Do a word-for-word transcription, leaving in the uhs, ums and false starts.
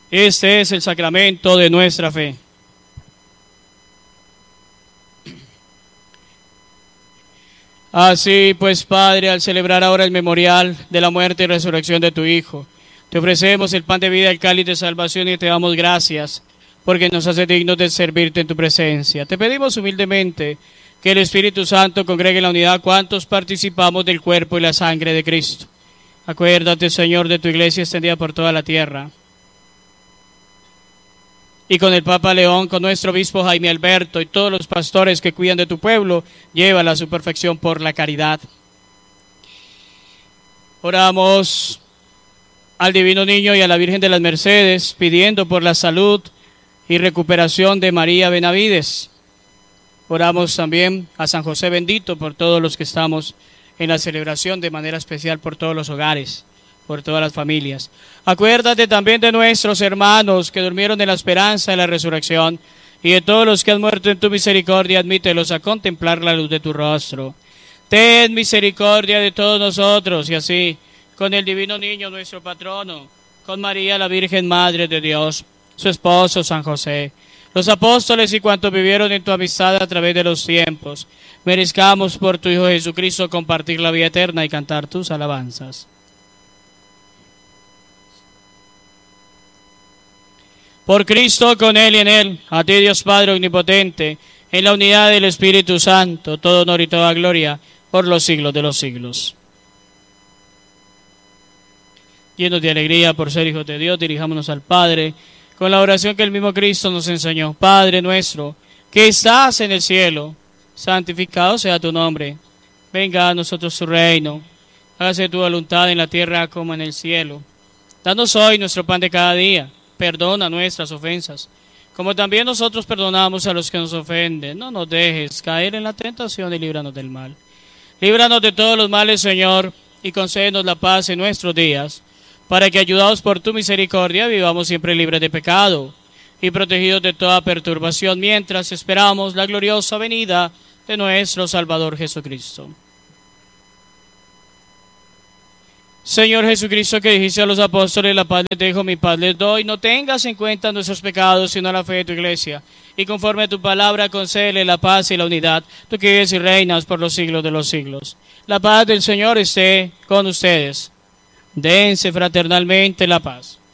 Este es el sacramento de nuestra fe. Así pues, Padre, al celebrar ahora el memorial de la muerte y resurrección de tu Hijo, te ofrecemos el pan de vida, el cáliz de salvación y te damos gracias porque nos hace dignos de servirte en tu presencia. Te pedimos humildemente que el Espíritu Santo congregue en la unidad cuantos participamos del cuerpo y la sangre de Cristo. Acuérdate, Señor, de tu iglesia extendida por toda la tierra. Y con el Papa León, con nuestro obispo Jaime Alberto y todos los pastores que cuidan de tu pueblo, llévala a su perfección por la caridad. Oramos al Divino Niño y a la Virgen de las Mercedes, pidiendo por la salud y recuperación de María Benavides. Oramos también a San José Bendito por todos los que estamos en la celebración, de manera especial por todos los hogares, por todas las familias. Acuérdate también de nuestros hermanos que durmieron en la esperanza de la resurrección y de todos los que han muerto en tu misericordia, admítelos a contemplar la luz de tu rostro. Ten misericordia de todos nosotros y así, con el Divino Niño, nuestro patrono, con María, la Virgen Madre de Dios, su esposo San José, los apóstoles y cuantos vivieron en tu amistad a través de los tiempos, merezcamos por tu Hijo Jesucristo compartir la vida eterna y cantar tus alabanzas. Por Cristo, con Él y en Él, a ti Dios Padre Omnipotente, en la unidad del Espíritu Santo, todo honor y toda gloria, por los siglos de los siglos. Llenos de alegría por ser hijos de Dios, dirijámonos al Padre, con la oración que el mismo Cristo nos enseñó. Padre nuestro, que estás en el cielo, santificado sea tu nombre. Venga a nosotros tu reino. Hágase tu voluntad en la tierra como en el cielo. Danos hoy nuestro pan de cada día. Perdona nuestras ofensas, como también nosotros perdonamos a los que nos ofenden. No nos dejes caer en la tentación y líbranos del mal. Líbranos de todos los males, Señor, y concédenos la paz en nuestros días, para que, ayudados por tu misericordia, vivamos siempre libres de pecado y protegidos de toda perturbación, mientras esperamos la gloriosa venida de nuestro Salvador Jesucristo. Señor Jesucristo, que dijiste a los apóstoles, la paz les dejo, mi paz les doy, no tengas en cuenta nuestros pecados, sino la fe de tu iglesia, y conforme a tu palabra concédele la paz y la unidad, tú que vives y reinas por los siglos de los siglos. La paz del Señor esté con ustedes. Dense fraternalmente la paz.